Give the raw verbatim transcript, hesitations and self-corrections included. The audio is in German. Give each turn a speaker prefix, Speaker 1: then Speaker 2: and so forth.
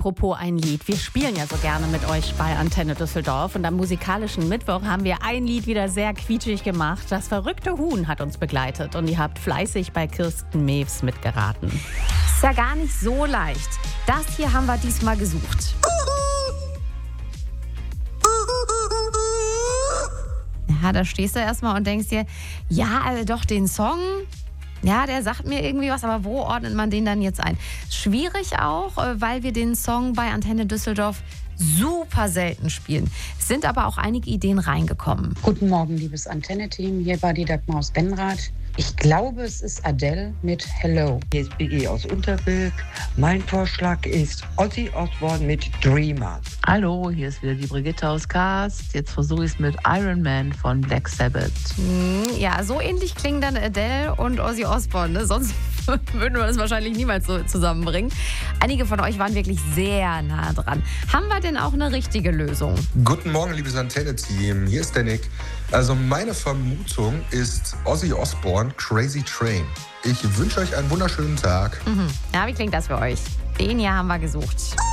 Speaker 1: apropos ein Lied. Wir spielen ja so gerne mit euch bei Antenne Düsseldorf. Und am musikalischen Mittwoch haben wir ein Lied wieder sehr quietschig gemacht. Das verrückte Huhn hat uns begleitet. Und ihr habt fleißig bei Kirsten Mews mitgeraten.
Speaker 2: Ist ja gar nicht so leicht. Das hier haben wir diesmal gesucht. Ja, da stehst du erstmal und denkst dir, ja, also doch den Song... Ja, der sagt mir irgendwie was, aber wo ordnet man den dann jetzt ein? Schwierig auch, weil wir den Song bei Antenne Düsseldorf super selten spielen. Es sind aber auch einige Ideen reingekommen.
Speaker 3: Guten Morgen, liebes Antenne-Team. Hier war die Dagmar aus Benrath. Ich glaube, es ist Adele mit Hello.
Speaker 4: Hier ist Biggie aus Unterbilk. Mein Vorschlag ist Ozzy Osbourne mit Dreamer.
Speaker 5: Hallo, hier ist wieder die Brigitte aus Cast. Jetzt versuche ich es mit Iron Man von Black Sabbath.
Speaker 2: Hm, ja, so ähnlich klingen dann Adele und Ozzy Osbourne. Ne? Sonst würden wir das wahrscheinlich niemals so zusammenbringen. Einige von euch waren wirklich sehr nah dran. Haben wir denn auch eine richtige Lösung?
Speaker 6: Guten Morgen, liebes Antenne-Team. Hier ist der Nick. Also meine Vermutung ist Ozzy Osbourne, Crazy Train. Ich wünsche euch einen wunderschönen Tag.
Speaker 2: Mhm. Ja, wie klingt das für euch? Den hier haben wir gesucht.